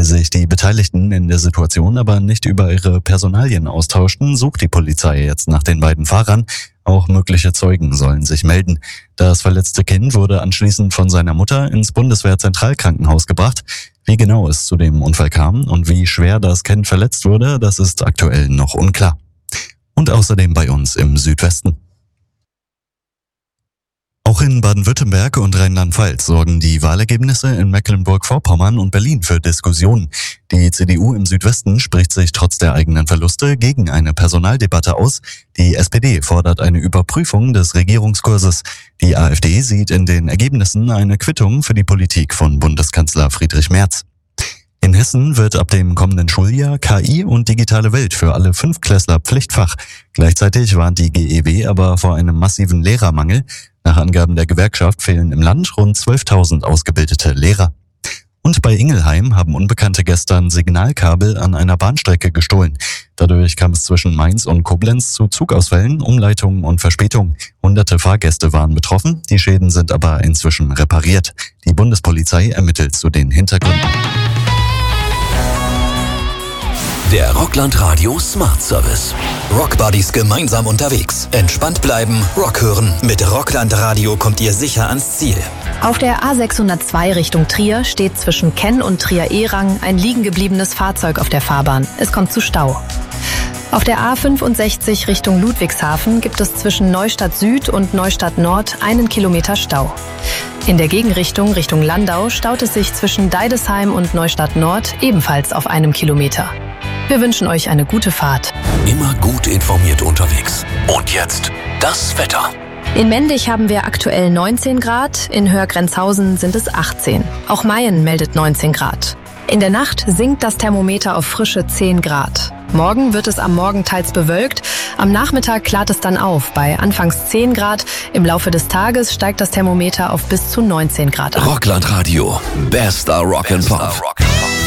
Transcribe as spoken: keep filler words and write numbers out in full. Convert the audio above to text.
Weil sich die Beteiligten in der Situation aber nicht über ihre Personalien austauschten, sucht die Polizei jetzt nach den beiden Fahrern. Auch mögliche Zeugen sollen sich melden. Das verletzte Kind wurde anschließend von seiner Mutter ins Bundeswehr-Zentralkrankenhaus gebracht. Wie genau es zu dem Unfall kam und wie schwer das Kind verletzt wurde, das ist aktuell noch unklar. Und außerdem bei uns im Südwesten. Auch in Baden-Württemberg und Rheinland-Pfalz sorgen die Wahlergebnisse in Mecklenburg-Vorpommern und Berlin für Diskussionen. Die C D U im Südwesten spricht sich trotz der eigenen Verluste gegen eine Personaldebatte aus. Die S P D fordert eine Überprüfung des Regierungskurses. Die AfD sieht in den Ergebnissen eine Quittung für die Politik von Bundeskanzler Friedrich Merz. In Hessen wird ab dem kommenden Schuljahr K I und digitale Welt für alle Fünftklässler Pflichtfach. Gleichzeitig warnt die G E W aber vor einem massiven Lehrermangel. Nach Angaben der Gewerkschaft fehlen im Land rund zwölftausend ausgebildete Lehrer. Und bei Ingelheim haben Unbekannte gestern Signalkabel an einer Bahnstrecke gestohlen. Dadurch kam es zwischen Mainz und Koblenz zu Zugausfällen, Umleitungen und Verspätungen. Hunderte Fahrgäste waren betroffen, die Schäden sind aber inzwischen repariert. Die Bundespolizei ermittelt zu den Hintergründen. Der Rockland Radio Smart Service. Rockbuddies gemeinsam unterwegs. Entspannt bleiben, Rock hören. Mit Rockland Radio kommt ihr sicher ans Ziel. Auf der A sechshundertzwei Richtung Trier steht zwischen Kenn und Trier-Ehrang ein liegen gebliebenes Fahrzeug auf der Fahrbahn. Es kommt zu Stau. Auf der A fünfundsechzig Richtung Ludwigshafen gibt es zwischen Neustadt Süd und Neustadt Nord einen Kilometer Stau. In der Gegenrichtung Richtung Landau staut es sich zwischen Deidesheim und Neustadt Nord ebenfalls auf einem Kilometer. Wir wünschen euch eine gute Fahrt. Immer gut informiert unterwegs. Und jetzt das Wetter. In Mendig haben wir aktuell neunzehn Grad, in Hörgrenzhausen sind es achtzehn. Auch Mayen meldet neunzehn Grad. In der Nacht sinkt das Thermometer auf frische zehn Grad. Morgen wird es am Morgen teils bewölkt, am Nachmittag klart es dann auf bei anfangs zehn Grad. Im Laufe des Tages steigt das Thermometer auf bis zu neunzehn Grad an. Rockland Radio, bester Rock and Pop.